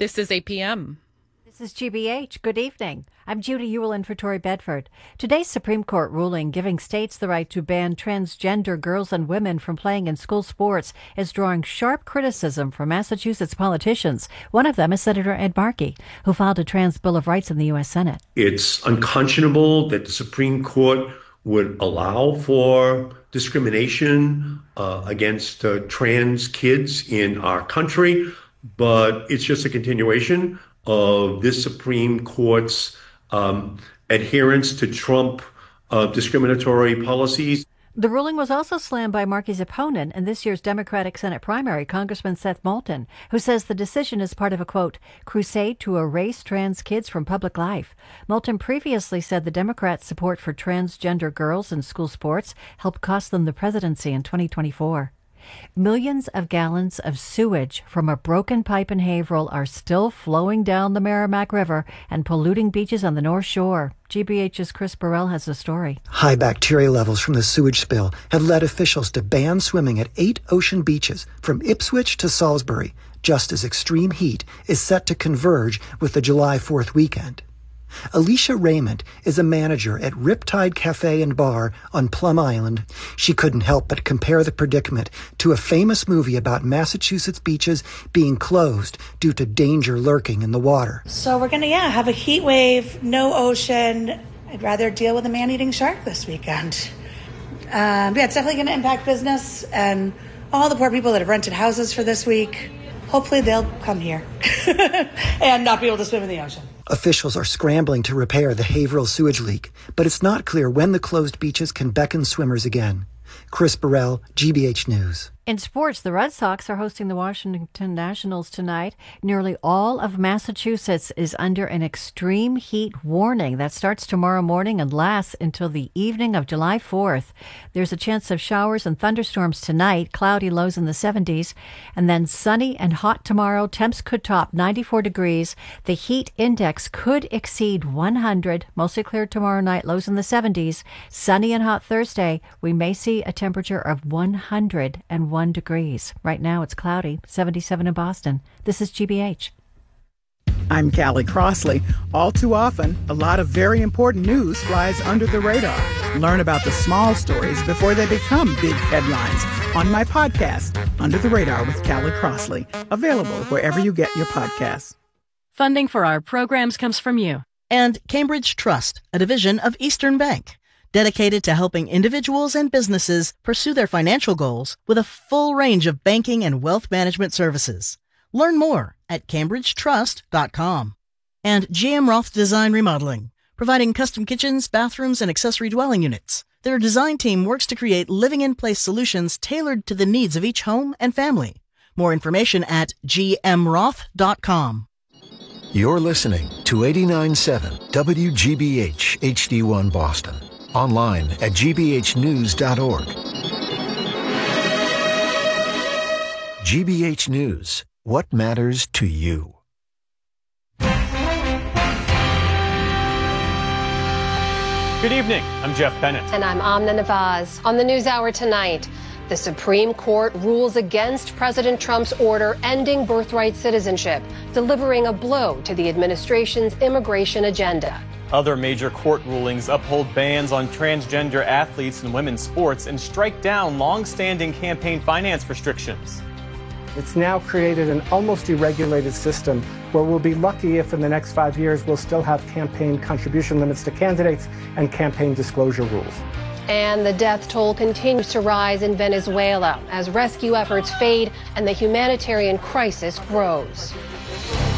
This is 8 p.m. This is GBH. Good evening. I'm Judy Ewell in for Tori Bedford. Today's Supreme Court ruling giving states the right to ban transgender girls and women from playing in school sports is drawing sharp criticism from Massachusetts politicians. One of them is Senator Ed Markey, who filed a trans Bill of Rights in the U.S. Senate. It's unconscionable that the Supreme Court would allow for discrimination against trans kids in our country, but it's just a continuation of this Supreme Court's adherence to Trump discriminatory policies. The ruling was also slammed by Markey's opponent in this year's Democratic Senate primary, Congressman Seth Moulton, who says the decision is part of a, quote, crusade to erase trans kids from public life. Moulton previously said the Democrats' support for transgender girls in school sports helped cost them the presidency in 2024. Millions of gallons of sewage from a broken pipe in Haverhill are still flowing down the Merrimack River and polluting beaches on the North Shore. GBH's Chris Burrell has the story. High bacteria levels from the sewage spill have led officials to ban swimming at 8 ocean beaches from Ipswich to Salisbury, just as extreme heat is set to converge with the July 4th weekend. Alicia Raymond is a manager at Riptide Cafe and Bar on Plum Island. She couldn't help but compare the predicament to a famous movie about Massachusetts beaches being closed due to danger lurking in the water. So we're going to, have a heat wave, no ocean. I'd rather deal with a man-eating shark this weekend. It's definitely going to impact business and all the poor people that have rented houses for this week. Hopefully they'll come here and not be able to swim in the ocean. Officials are scrambling to repair the Haverhill sewage leak, but it's not clear when the closed beaches can beckon swimmers again. Chris Burrell, GBH News. In sports, the Red Sox are hosting the Washington Nationals tonight. Nearly all of Massachusetts is under an extreme heat warning that starts tomorrow morning and lasts until the evening of July 4th. There's a chance of showers and thunderstorms tonight, cloudy lows in the 70s, and then sunny and hot tomorrow. Temps could top 94 degrees. The heat index could exceed 100, mostly clear tomorrow night, lows in the 70s. Sunny and hot Thursday. We may see a temperature of 101 degrees. Right now it's cloudy, 77 in Boston. This is GBH. I'm Callie Crossley. All too often, a lot of very important news flies under the radar. Learn about the small stories before they become big headlines on my podcast, Under the Radar with Callie Crossley, available wherever you get your podcasts. Funding for our programs comes from you. And Cambridge Trust, a division of Eastern Bank, dedicated to helping individuals and businesses pursue their financial goals with a full range of banking and wealth management services. Learn more at cambridgetrust.com. And GM Roth Design Remodeling, providing custom kitchens, bathrooms, and accessory dwelling units. Their design team works to create living-in-place solutions tailored to the needs of each home and family. More information at gmroth.com. You're listening to 89.7 WGBH HD1 Boston. Online at gbhnews.org. GBH News. What matters to you? Good evening. I'm Jeff Bennett. And I'm Amna Nawaz. On the NewsHour tonight, the Supreme Court rules against President Trump's order ending birthright citizenship, delivering a blow to the administration's immigration agenda. Other major court rulings uphold bans on transgender athletes in women's sports and strike down long-standing campaign finance restrictions. It's now created an almost deregulated system where we'll be lucky if in the next 5 years we'll still have campaign contribution limits to candidates and campaign disclosure rules. And the death toll continues to rise in Venezuela as rescue efforts fade and the humanitarian crisis grows.